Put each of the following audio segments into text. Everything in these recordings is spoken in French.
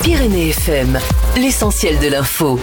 Pyrénées FM, l'essentiel de l'info.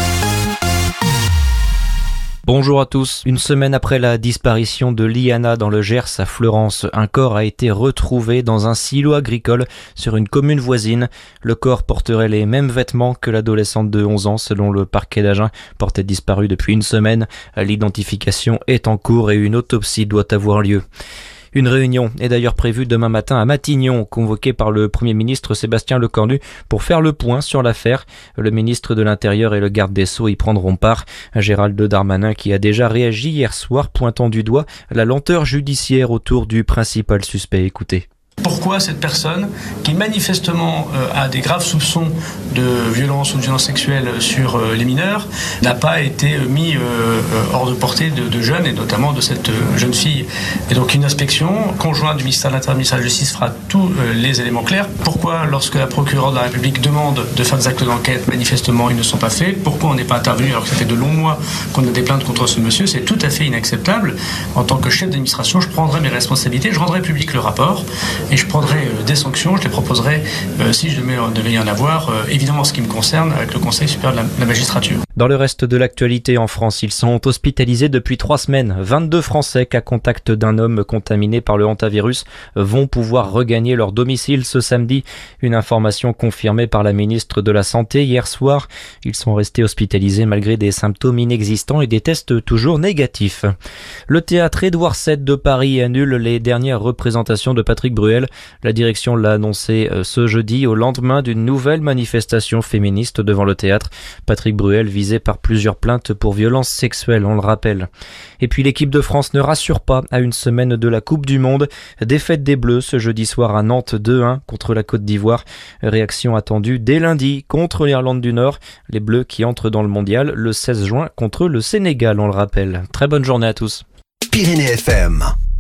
Bonjour à tous. Une semaine après la disparition de Liana dans le Gers à Fleurance, un corps a été retrouvé dans un silo agricole sur une commune voisine. Le corps porterait les mêmes vêtements que l'adolescente de 11 ans selon le parquet d'Agen, portée disparue depuis une semaine. L'identification est en cours et une autopsie doit avoir lieu. Une réunion est d'ailleurs prévue demain matin à Matignon, convoquée par le Premier ministre Sébastien Lecornu pour faire le point sur l'affaire. Le ministre de l'Intérieur et le garde des Sceaux y prendront part. Gérald Darmanin qui a déjà réagi hier soir, pointant du doigt la lenteur judiciaire autour du principal suspect. Écoutez. Pourquoi cette personne, qui manifestement a des graves soupçons de violence ou de violence sexuelle sur les mineurs, n'a pas été mis hors de portée de jeunes, et notamment de cette jeune fille. Et donc une inspection conjointe du ministère de l'Intérieur et du ministère de la Justice fera tous les éléments clairs. Pourquoi, lorsque la procureure de la République demande de faire des actes d'enquête, manifestement ils ne sont pas faits? Pourquoi on n'est pas intervenu alors que ça fait de longs mois qu'on a des plaintes contre ce monsieur? C'est tout à fait inacceptable. En tant que chef d'administration, je prendrai mes responsabilités, je rendrai public le rapport, et je prendrai des sanctions, je les proposerai si je devais y en avoir, évidemment en ce qui me concerne, avec le Conseil supérieur de la magistrature. Dans le reste de l'actualité en France, ils sont hospitalisés depuis 3 semaines. 22 Français cas contact d'un homme contaminé par le hantavirus vont pouvoir regagner leur domicile ce samedi. Une information confirmée par la ministre de la Santé hier soir. Ils sont restés hospitalisés malgré des symptômes inexistants et des tests toujours négatifs. Le théâtre Édouard VII de Paris annule les dernières représentations de Patrick Bruel. La direction l'a annoncé ce jeudi au lendemain d'une nouvelle manifestation féministe devant le théâtre. Patrick Bruel visé par plusieurs plaintes pour violences sexuelles, on le rappelle. Et puis l'équipe de France ne rassure pas à une semaine de la Coupe du Monde. Défaite des Bleus ce jeudi soir à Nantes 2-1 contre la Côte d'Ivoire. Réaction attendue dès lundi contre l'Irlande du Nord. Les Bleus qui entrent dans le mondial le 16 juin contre le Sénégal, on le rappelle. Très bonne journée à tous. Pyrénées FM.